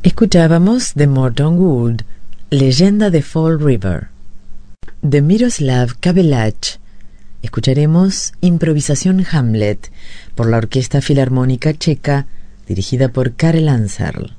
Escuchábamos de Morton Wood, Leyenda de Fall River. De Miroslav Kabelach escucharemos Improvisación Hamlet por la Orquesta Filarmónica Checa, dirigida por Karel Anserl.